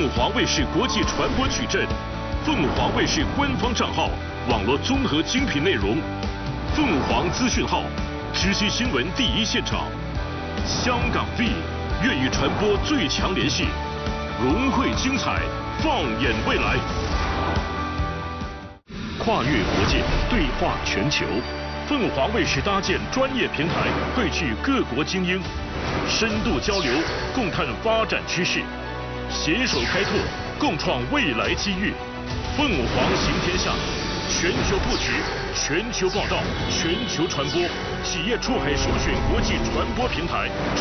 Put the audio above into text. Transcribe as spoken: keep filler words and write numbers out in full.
凤凰卫视国际传播矩阵，凤凰卫视官方账号，网络综合精品内容，凤凰资讯号，实习新闻第一现场，香港 V 粤语传播最强联系，融汇精彩，放眼未来，跨越国界，对话全球。凤凰卫视搭建专业平台，汇聚各国精英，深度交流，共探发展趋势，携手开拓，共创未来机遇。凤凰行天下，全球布局，全球报道，全球传播，企业出海首选国际传播平台。